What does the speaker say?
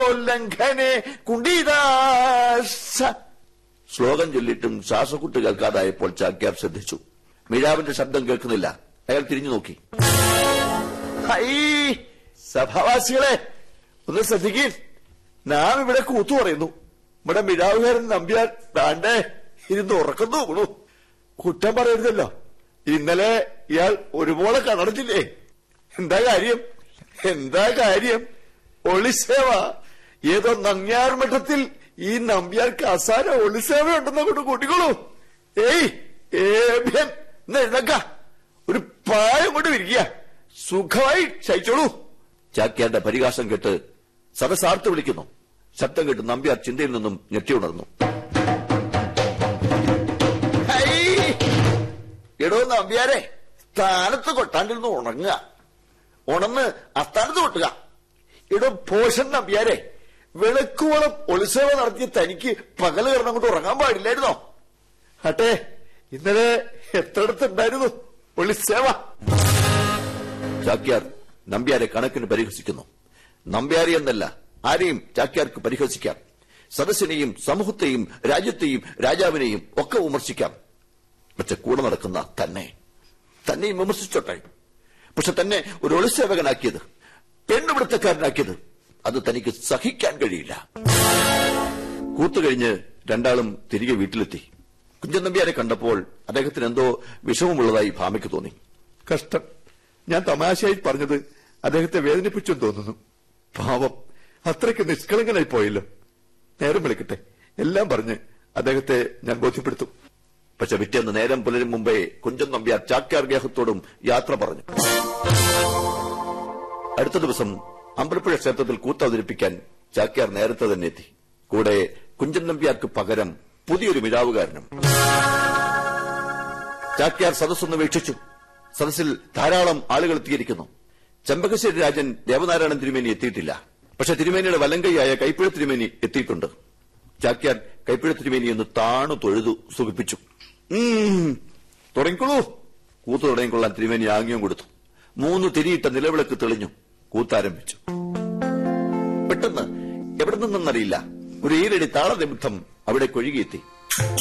ലംഘനെ കുണ്ടീതാശ. ശ്ലോകം ചൊല്ലിട്ടും ശ്വാസക്കുട്ട് കേൾക്കാതായപ്പോൾ ചാക്യാർ ശ്രദ്ധിച്ചു. മിഴാവിന്റെ ശബ്ദം കേൾക്കുന്നില്ല. അയാൾ തിരിഞ്ഞു നോക്കി. സഭാവാസികളെ ഒന്ന് ശ്രദ്ധിക്കീൻ, നാം ഇവിടെ കൂത്തു പറയുന്നു. ഇവിടെ മിഴാവുകാരൻ നമ്പ്യാർ താണ്ടേ ഇരുന്ന് ഉറക്കുന്നു ഗുണു. കുറ്റം പറയരുതല്ലോ. ഇന്നലെ ഇയാൾ ഒരുപോലെ കടന്നില്ലേ? എന്താ കാര്യം? ഒളിസേവ. ഏതോ നങ്ങ്യാർ മഠത്തിൽ ഈ നമ്പ്യാർക്ക് അസാര ഒളിസേവ ഉണ്ടെന്ന് കൊണ്ട് കൂട്ടിക്കോളൂ. ഏഭ്യൻ എഴുന്നക്ക, ഒരു പായം കൊണ്ട് വിരിക്കുക, സുഖമായി ശയിച്ചോളൂ. ചാക്യാരുടെ പരിഹാസം കേട്ട് സദസാർത്ത് വിളിക്കുന്നു. ശബ്ദം കേട്ട് നമ്പ്യാർ ചിന്തയിൽ നിന്നും ഞെട്ടിയുണർന്നു. എടോ നമ്പ്യാരെ, സ്ഥാനത്ത് കൊട്ടാണ്ടിരുന്ന് ഉണങ്ങുക, ഉണർന്ന് അസ്ഥാനത്ത് കൊട്ടുക. എടോ പോഷൻ നമ്പ്യാരെ, വെളുക്കുവോളം ഒളിസേവ നടത്തിയ തനിക്ക് പകല് കാരണം കൊണ്ട് ഉറങ്ങാൻ പാടില്ലായിരുന്നോ? അട്ടെ, ഇന്നലെ എത്രയിടത്തുണ്ടായിരുന്നു ഒളിസേവ? ചാക്യാർ നമ്പ്യാരെ കണക്കിന് പരിഹസിക്കുന്നു. നമ്പ്യാരെ എന്നല്ല, ആരെയും ചാക്യാർക്ക് പരിഹസിക്കാം. സദസ്സിനെയും സമൂഹത്തെയും രാജ്യത്തെയും രാജാവിനെയും ഒക്കെ വിമർശിക്കാം. പക്ഷെ കൂടെ നടക്കുന്ന തന്നെയും വിമർശിച്ചോട്ടെ. പക്ഷെ തന്നെ ഒരു ഒളിസേവകനാക്കിയത്, പെണ്ണുപിടുത്തക്കാരനാക്കിയത്, അത് തനിക്ക് സഹിക്കാൻ കഴിയില്ല. കൂത്തുകഴിഞ്ഞ് രണ്ടാളും തിരികെ വീട്ടിലെത്തി. കുഞ്ചൻ നമ്പ്യാരെ കണ്ടപ്പോൾ അദ്ദേഹത്തിന് എന്തോ വിഷമമുള്ളതായി ഭാമയ്ക്ക് തോന്നി. കഷ്ടം, ഞാൻ തമാശയായി പറഞ്ഞത് അദ്ദേഹത്തെ വേദനിപ്പിച്ചെന്ന് തോന്നുന്നു. പാവം, അത്രയ്ക്ക് നിഷ്കളങ്കനായി പോയല്ലോ. നേരം വിളിക്കട്ടെ, എല്ലാം പറഞ്ഞ് അദ്ദേഹത്തെ ഞാൻ ബോധ്യപ്പെടുത്തും. പക്ഷെ പിറ്റേന്ന് നേരം പുലരും മുമ്പേ കുഞ്ചൻ നമ്പ്യാർ ചാക്യാർ ഗേഹത്തോടും യാത്ര പറഞ്ഞു. അടുത്ത ദിവസം അമ്പലപ്പുഴ ക്ഷേത്രത്തിൽ കൂത്തവതരിപ്പിക്കാൻ ചാക്യാർ നേരത്തെ തന്നെ എത്തി. കൂടെ കുഞ്ചൻ നമ്പ്യാർക്ക് പകരം പുതിയൊരു മിഴാവുകാരനും. ചാക്യാർ സദസ്സൊന്ന് വീക്ഷിച്ചു. സദസ്സിൽ ധാരാളം ആളുകൾ എത്തിയിരിക്കുന്നു. ചെമ്പകശ്ശേരി രാജൻ ദേവനാരായണൻ തിരുമേനി എത്തിയിട്ടില്ല. പക്ഷെ തിരുമേനിയുടെ വലങ്കൈയായ കൈപ്പുഴ തിരുമേനി എത്തിയിട്ടുണ്ട്. ചാക്യാർ കൈപ്പുഴ തിരുമേനി ഒന്ന് താണു തൊഴുതു സുഖിപ്പിച്ചു. തുടങ്ങിക്കോളൂ. കൂത്ത് തുടങ്ങിക്കൊള്ളാൻ തിരുമേനി ആംഗ്യം കൊടുത്തു. 3 തിരിയിട്ട നിലവിളക്ക് തെളിഞ്ഞു. കൂത്താരംഭിച്ചു. പെട്ടെന്ന് എവിടെ നിന്നെന്നറിയില്ല ഒരു ഈരടി താളനിമിത്തം അവിടെ കൊഴുകിയെത്തി.